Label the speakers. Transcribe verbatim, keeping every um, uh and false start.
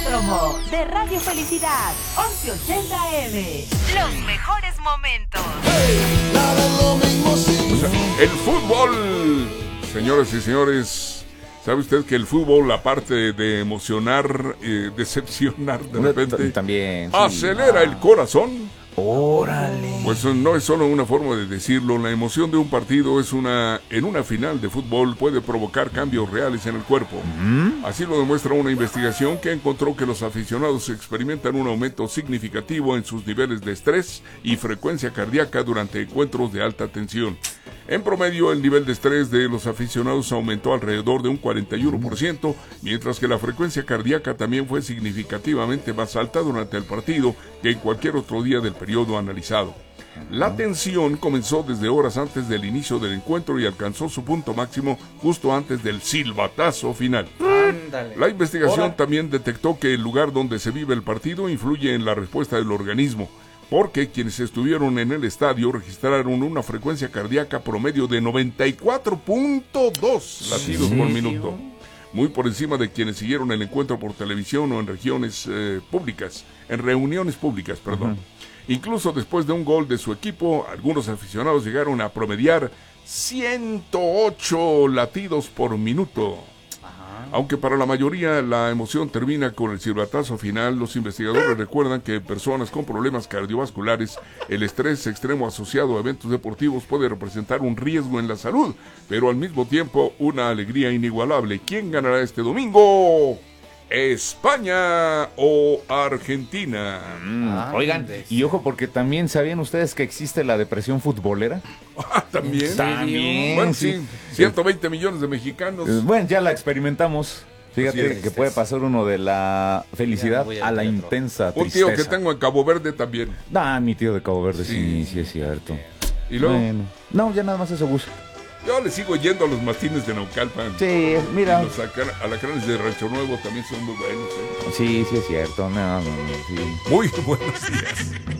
Speaker 1: Velódromo de Radio Felicidad, once ochenta A M. Los mejores momentos.
Speaker 2: Hey, nada es lo mismo sin...
Speaker 3: El fútbol, señoras y señores. ¿Sabe usted que el fútbol, aparte de emocionar, eh, decepcionar de repente,
Speaker 4: también sí.
Speaker 3: acelera
Speaker 4: ah.
Speaker 3: el corazón?
Speaker 4: Órale.
Speaker 3: Pues no es solo una forma de decirlo. La emoción de un partido es una en una final de fútbol puede provocar cambios reales en el cuerpo.
Speaker 4: ¿Mm?
Speaker 3: Así lo demuestra una investigación que encontró que los aficionados experimentan un aumento significativo en sus niveles de estrés y frecuencia cardíaca durante encuentros de alta tensión. En promedio, el nivel de estrés de los aficionados aumentó alrededor de un cuarenta y uno por ciento, mientras que la frecuencia cardíaca también fue significativamente más alta durante el partido que en cualquier otro día del periodo analizado. La tensión comenzó desde horas antes del inicio del encuentro y alcanzó su punto máximo justo antes del silbatazo final.
Speaker 4: Ándale.
Speaker 3: La investigación
Speaker 4: Ahora.
Speaker 3: también detectó que el lugar donde se vive el partido influye en la respuesta del organismo, porque quienes estuvieron en el estadio registraron una frecuencia cardíaca promedio de noventa y cuatro punto dos latidos por minuto, muy por encima de quienes siguieron el encuentro por televisión o en regiones eh, públicas, en reuniones públicas, perdón. Uh-huh. Incluso después de un gol de su equipo, algunos aficionados llegaron a promediar ciento ocho latidos por minuto. Aunque para la mayoría la emoción termina con el silbatazo final, los investigadores recuerdan que en personas con problemas cardiovasculares, el estrés extremo asociado a eventos deportivos puede representar un riesgo en la salud, pero al mismo tiempo una alegría inigualable. ¿Quién ganará este domingo? ¿España o Argentina?
Speaker 4: Mm, ah, oigan, y ojo porque también, ¿sabían ustedes que existe la depresión futbolera?
Speaker 3: Ah, ¿también?
Speaker 4: También.
Speaker 3: Bueno, sí, ciento veinte millones de mexicanos.
Speaker 4: Eh, bueno, ya la experimentamos. Fíjate
Speaker 3: es.
Speaker 4: que puede pasar uno de la felicidad a, a la intensa tristeza.
Speaker 3: Un tío que tengo en Cabo Verde también.
Speaker 4: Ah, mi tío de Cabo Verde, sí, sí, sí es cierto.
Speaker 3: ¿Y luego?
Speaker 4: Bueno, no, ya nada más eso, Gus.
Speaker 3: Yo le sigo yendo a los Martínez de Naucalpan.
Speaker 4: Sí, mira.
Speaker 3: Y los alacranes de Rancho Nuevo también son muy buenos, ¿eh?
Speaker 4: Sí, sí es cierto. No, no, no, sí.
Speaker 3: Muy buenos días.